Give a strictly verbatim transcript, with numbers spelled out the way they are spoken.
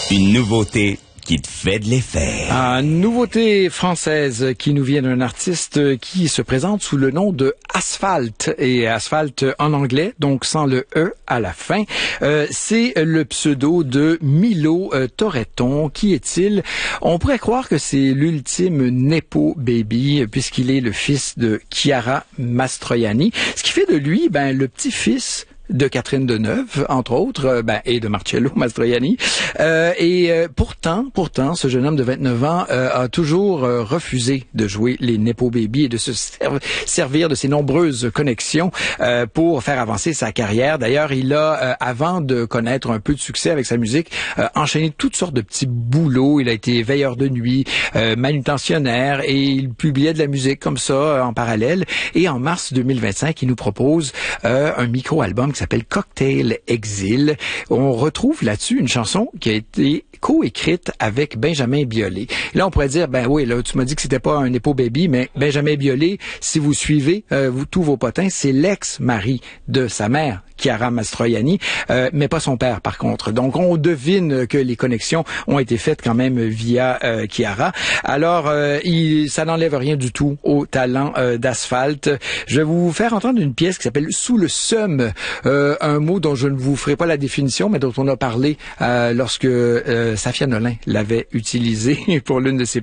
Une nouveauté qui te fait de l'effet. Ah, nouveauté française qui nous vient d'un artiste qui se présente sous le nom de Asphalt, et Asphalt en anglais, donc sans le E à la fin. Euh, c'est le pseudo de Milo euh, Toretton. Qui est-il? On pourrait croire que c'est l'ultime Nepo Baby, puisqu'il est le fils de Chiara Mastroianni, ce qui fait de lui ben le petit-fils de Catherine Deneuve, entre autres, euh, ben, et de Marcello Mastroianni. Euh, et euh, pourtant, pourtant, ce jeune homme de vingt-neuf ans euh, a toujours euh, refusé de jouer les Nepo Baby et de se ser- servir de ses nombreuses connexions euh, pour faire avancer sa carrière. D'ailleurs, il a, euh, avant de connaître un peu de succès avec sa musique, euh, enchaîné toutes sortes de petits boulots. Il a été veilleur de nuit, euh, manutentionnaire, et il publiait de la musique comme ça euh, en parallèle. Et en mars deux mille vingt-cinq, il nous propose euh, un micro-album qui s'appelle Cocktail Exil. On retrouve là-dessus une chanson qui a été co-écrite avec Benjamin Biolay. Et là, on pourrait dire, ben oui, là, tu m'as dit que c'était pas un Nepo Baby, mais Benjamin Biolay, si vous suivez euh, vous, tous vos potins, c'est l'ex-mari de sa mère, Chiara Mastroianni, euh, mais pas son père, par contre. Donc, on devine que les connexions ont été faites quand même via euh, Chiara. Alors, euh, il, ça n'enlève rien du tout au talent euh, d'Asphalt. Je vais vous faire entendre une pièce qui s'appelle Sous le seum, euh, un mot dont je ne vous ferai pas la définition, mais dont on a parlé euh, lorsque euh, Safia Nolin l'avait utilisé pour l'une de ses